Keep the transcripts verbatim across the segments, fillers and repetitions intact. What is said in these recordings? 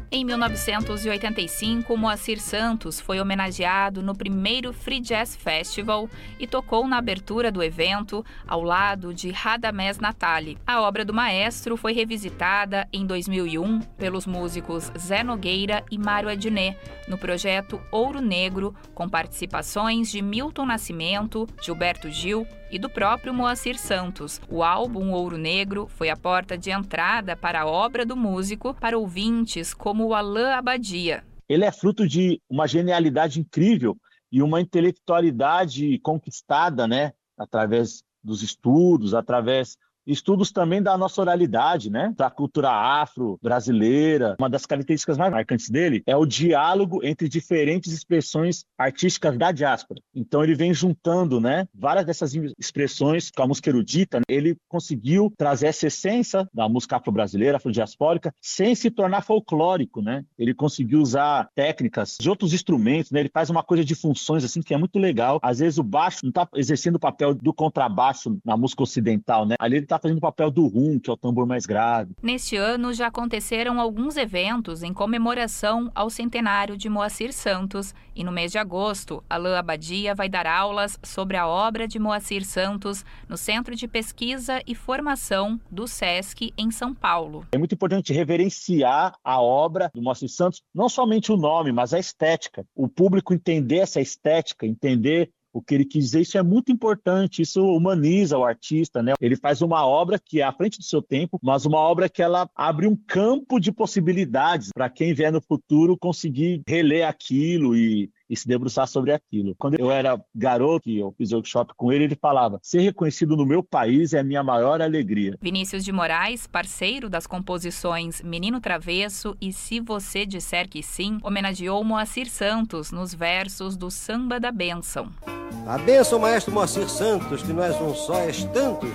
Em mil novecentos e oitenta e cinco, Moacir Santos foi homenageado no primeiro Free Jazz Festival e tocou na abertura do evento ao lado de Radamés Natali. A obra do maestro foi revisitada em dois mil e um pelos músicos Zé Nogueira e Mário Adnet, no projeto Ouro Negro, com participações de Milton Nascimento, Gilberto Gil e do próprio Moacir Santos. O álbum Ouro Negro foi a porta de entrada para a obra do músico para ouvintes como o Alain Abadia. Ele é fruto de uma genialidade incrível e uma intelectualidade conquistada, né, através dos estudos, através estudos também da nossa oralidade, né? Da cultura afro-brasileira. Uma das características mais marcantes dele é o diálogo entre diferentes expressões artísticas da diáspora. Então ele vem juntando, né, várias dessas expressões com a música erudita. Né? Ele conseguiu trazer essa essência da música afro-brasileira, afrodiaspórica, sem se tornar folclórico, né? Ele conseguiu usar técnicas de outros instrumentos, né? Ele faz uma coisa de funções assim que é muito legal. Às vezes o baixo não está exercendo o papel do contrabaixo na música ocidental, né? Ali ele está fazendo o papel do rum, que é o tambor mais grave. Neste ano já aconteceram alguns eventos em comemoração ao centenário de Moacir Santos e no mês de agosto, Alain Abadia vai dar aulas sobre a obra de Moacir Santos no Centro de Pesquisa e Formação do SESC em São Paulo. É muito importante reverenciar a obra do Moacir Santos, não somente o nome, mas a estética. O público entender essa estética, entender o que ele quis dizer, isso é muito importante, isso humaniza o artista, né? Ele faz uma obra que é à frente do seu tempo, mas uma obra que ela abre um campo de possibilidades para quem vier no futuro conseguir reler aquilo e, e se debruçar sobre aquilo. Quando eu era garoto e eu fiz workshop com ele, ele falava: ser reconhecido no meu país é a minha maior alegria. Vinícius de Moraes, parceiro das composições Menino Travesso e Se Você Disser Que Sim, homenageou Moacir Santos nos versos do Samba da Bênção. A bênção, maestro Moacir Santos, que não és um só, és tantos,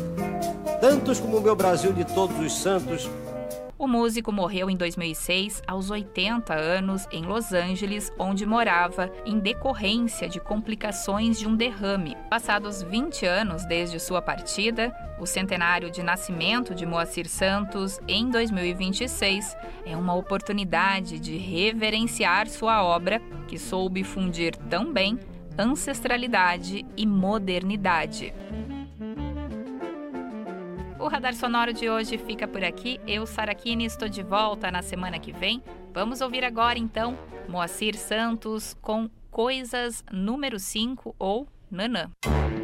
tantos como o meu Brasil de todos os santos. O músico morreu em dois mil e seis, aos oitenta anos, em Los Angeles, onde morava, em decorrência de complicações de um derrame. Passados vinte anos desde sua partida, o centenário de nascimento de Moacir Santos, em dois mil e vinte e seis, é uma oportunidade de reverenciar sua obra, que soube fundir tão bem ancestralidade e modernidade. O Radar Sonoro de hoje fica por aqui. Eu, Sara Kini, estou de volta na semana que vem. Vamos ouvir agora, então, Moacir Santos com Coisas número cinco ou Nanã.